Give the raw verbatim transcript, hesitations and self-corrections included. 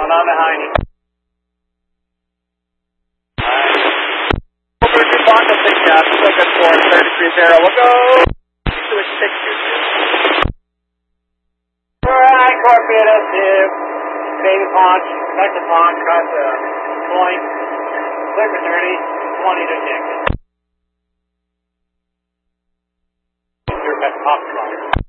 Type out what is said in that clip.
coming on behind you. Alright. We're just on the six gas, looking for thirty-three zero. We'll go to a six two two. Alright, Corpita to baby paunch, back to paunch, across the point, clear for thirty, twenty to six. Your best pop